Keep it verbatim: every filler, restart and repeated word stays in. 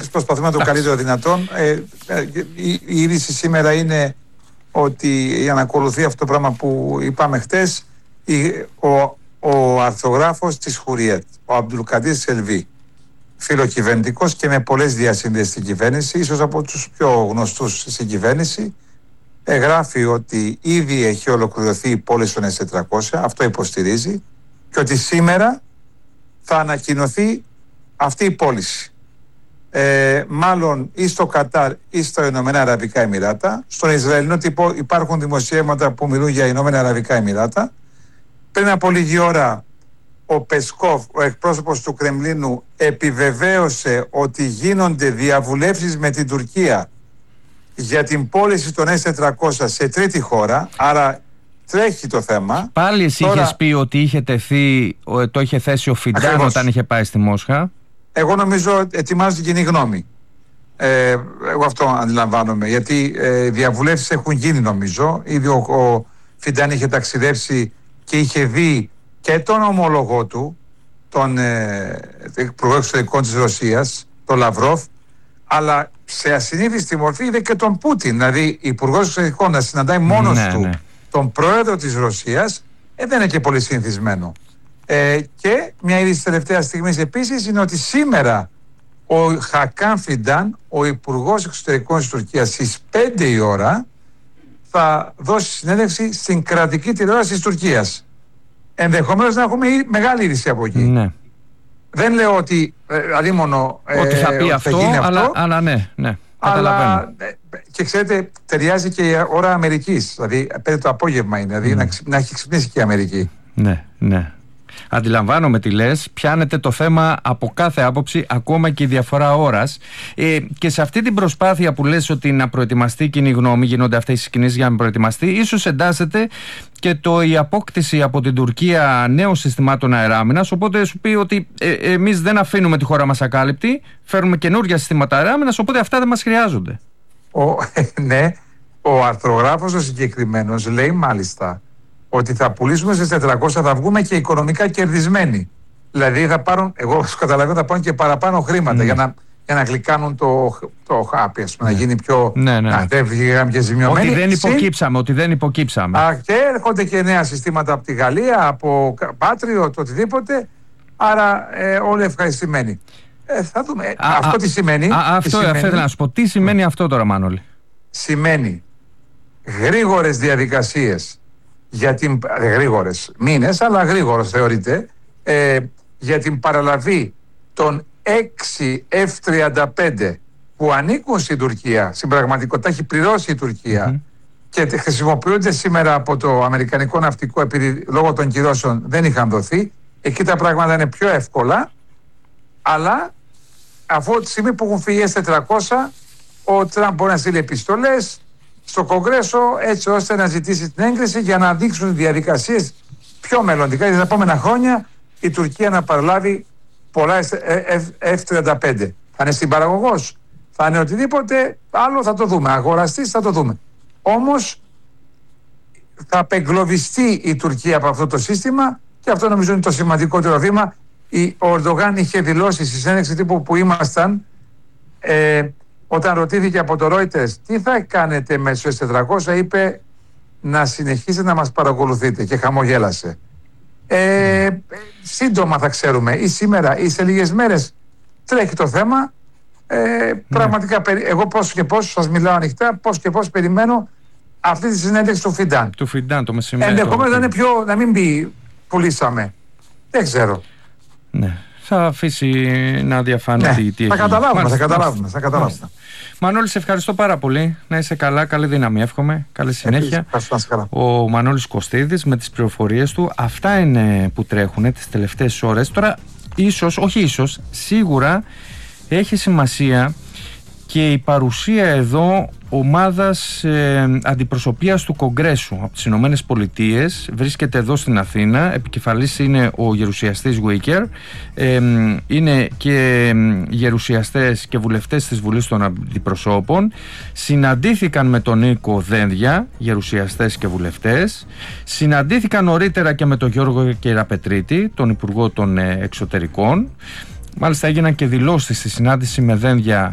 εμείς προσπαθούμε το καλύτερο δυνατόν. Ε, η, η είδηση σήμερα είναι ότι για να ακολουθεί αυτό το πράγμα που είπαμε χτες, η, ο, ο αρθρογράφος της Χουριέτ, ο Αμπτουλκαντήρ Σελβί, φιλοκυβερνητικός και με πολλές διασύνδεσεις στην κυβέρνηση, ίσως από τους πιο γνωστούς στην κυβέρνηση, γράφει ότι ήδη έχει ολοκληρωθεί η πώληση των ες τετρακόσια, αυτό υποστηρίζει, και ότι σήμερα θα ανακοινωθεί αυτή η πώληση. Ε, μάλλον ή στο Κατάρ ή στα Ηνωμένα Αραβικά Εμιράτα. Στον Ισραηλινό τύπο υπάρχουν δημοσιεύματα που μιλούν για Ηνωμένα Αραβικά Εμιράτα. Πριν από λίγη ώρα ο Πεσκόφ, ο εκπρόσωπος του Κρεμλίνου, επιβεβαίωσε ότι γίνονται διαβουλεύσεις με την Τουρκία για την πώληση των ες τετρακόσια σε τρίτη χώρα, άρα τρέχει το θέμα. Πάλι εσύ Τώρα... είχες πει ότι είχε τεθεί, το είχε θέσει ο Φιντάν Ακριβώς. όταν είχε πάει στη Μόσχα. Εγώ νομίζω ετοιμάζω την κοινή γνώμη. Ε, εγώ αυτό αντιλαμβάνομαι, γιατί ε, διαβουλεύσεις έχουν γίνει νομίζω. Ήδη ο, ο Φιντάν είχε ταξιδέψει και είχε δει και τον ομολογό του, τον ε, υπουργό εξωτερικών της Ρωσίας, τον Λαυρόφ, αλλά σε ασυνήθιστη μορφή είδε και τον Πούτιν, δηλαδή υπουργός εξωτερικών να συναντάει μόνος ναι, του ναι. τον πρόεδρο της Ρωσίας, ε, δεν είναι και πολύ συνηθισμένο. Ε, και μια είδηση τελευταία στιγμή επίσης είναι ότι σήμερα ο Χακάν Φιντάν, ο υπουργός εξωτερικών της Τουρκίας, στις πέντε η ώρα θα δώσει συνέντευξη στην κρατική τηλεόραση της Τουρκίας. Ενδεχομένως να έχουμε μεγάλη είδηση από εκεί. Ναι. Δεν λέω ότι δηλαδή μόνο ότι θα πει ε, αυτό, θα αλλά, αυτό, αλλά ναι, ναι. Αλλά και ξέρετε, ταιριάζει και η ώρα Αμερικής. Δηλαδή, πέντε το απόγευμα είναι, δηλαδή mm. να, να έχει ξυπνήσει και η Αμερική. Ναι, ναι. Αντιλαμβάνομαι τι λες, πιάνετε το θέμα από κάθε άποψη, ακόμα και η διαφορά ώρας. Ε, και σε αυτή την προσπάθεια που λες ότι να προετοιμαστεί κοινή γνώμη, γίνονται αυτές οι κινήσεις για να προετοιμαστεί, ίσως εντάσσεται και το, η απόκτηση από την Τουρκία νέων συστημάτων αεράμινας. Οπότε σου πει ότι ε, εμείς δεν αφήνουμε τη χώρα μας ακάλυπτη, φέρνουμε καινούργια συστήματα αεράμινας, οπότε αυτά δεν μας χρειάζονται. Ο, ναι, ο αρθρογράφος ο συγκεκριμένος λέει μάλιστα ότι θα πουλήσουμε στις τετρακόσια, θα βγούμε και οικονομικά κερδισμένοι. Δηλαδή θα πάρουν, εγώ σου καταλαβαίνω, θα πάρουν και παραπάνω χρήματα mm. για, να, για να γλυκάνουν το, το χάπι, ας πούμε, mm. να γίνει πιο... Ναι, ναι. Να φύγαμε και ζημιωμένοι. Ότι δεν υποκύψαμε, ότι δεν υποκύψαμε. Α, και έρχονται και νέα συστήματα από τη Γαλλία, από Patriot, οτιδήποτε, άρα ε, όλοι ευχαριστημένοι. Ε, θα δούμε. Α, αυτό α, τι σημαίνει. Α, αυτό θέλω να σου πω. Τι σημαίνει mm. αυτό τώρα, Μανώλη? Σημαίνει γρήγορες διαδικασίες για την, γρήγορες μήνες, αλλά γρήγορος θεωρείται, ε, για την παραλαβή των έξι εφ τριάντα πέντε που ανήκουν στην Τουρκία, στην πραγματικότητα έχει πληρώσει η Τουρκία mm-hmm. και χρησιμοποιούνται σήμερα από το αμερικανικό ναυτικό, επειδή λόγω των κυρώσεων δεν είχαν δοθεί. Εκεί τα πράγματα είναι πιο εύκολα, αλλά αφού τη στιγμή που έχουν φύγει ες τετρακόσια, ο Τραμπ μπορεί να στείλει επιστολές στο Κογκρέσο, έτσι ώστε να ζητήσει την έγκριση για να δείξουν διαδικασίες πιο μελλοντικά για τα επόμενα χρόνια η Τουρκία να παραλάβει πολλά εφ τριάντα πέντε. Θα είναι στην παραγωγός, θα είναι οτιδήποτε άλλο, θα το δούμε. Αγοραστής, θα το δούμε. Όμως θα απεγκλωβιστεί η Τουρκία από αυτό το σύστημα και αυτό νομίζω είναι το σημαντικότερο βήμα. Ο Ερντογάν είχε δηλώσει στη συνέντευξη τύπου που ήμασταν, ε, όταν ρωτήθηκε από το Reuters τι θα κάνετε με τους ες τετρακόσια, είπε να συνεχίσετε να μας παρακολουθείτε και χαμογέλασε. Ε, σύντομα θα ξέρουμε, ή σήμερα ή σε λίγες μέρες τρέχει το θέμα. Ε, ναι. Πραγματικά εγώ πώς και πώς σας μιλάω ανοιχτά, πώς και πώς περιμένω αυτή τη συνέντευξη του Φιντάν. Του Φιντάν το μεσημέρι. Ενδεχομένως να είναι πιο, να μην πει πουλήσαμε. Δεν ξέρω. Ναι. Θα αφήσει να διαφάνει ναι, τι, τι θα, καταλάβουμε, θα καταλάβουμε, θα καταλάβουμε. Μανώλη, σε ευχαριστώ πάρα πολύ. Να είσαι καλά, καλή δύναμη εύχομαι. Καλή συνέχεια. Επίσης, ο Μανώλης Κωστίδης με τις πληροφορίες του. Αυτά είναι που τρέχουν τις τελευταίες ώρες. Τώρα ίσως, όχι ίσως, σίγουρα έχει σημασία και η παρουσία εδώ ομάδας ε, αντιπροσωπείας του Κογκρέσου από τις Ηνωμένες Πολιτείες. Βρίσκεται εδώ στην Αθήνα, επικεφαλής είναι ο γερουσιαστής Γουίκερ, ε, είναι και γερουσιαστές και βουλευτές της Βουλής των Αντιπροσώπων. Συναντήθηκαν με τον Νίκο Δένδια, γερουσιαστές και βουλευτές. Συναντήθηκαν νωρίτερα και με τον Γιώργο Κεραπετρίτη, τον Υπουργό των Εξωτερικών. Μάλιστα έγιναν και δηλώσεις στη συνάντηση με Δένδια